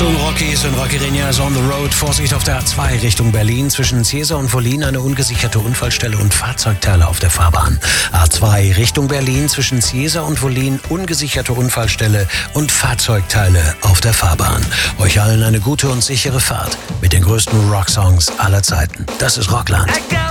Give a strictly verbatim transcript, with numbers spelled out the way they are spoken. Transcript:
Achtung, Rockies und Rockerinas on the road. Vorsicht auf der A zwei Richtung Berlin. Zwischen Ziersau und Wollin eine ungesicherte Unfallstelle und Fahrzeugteile auf der Fahrbahn. A zwei Richtung Berlin. Zwischen Ziersau und Wollin ungesicherte Unfallstelle und Fahrzeugteile auf der Fahrbahn. Euch allen eine gute und sichere Fahrt mit den größten Rocksongs aller Zeiten. Das ist Rockland.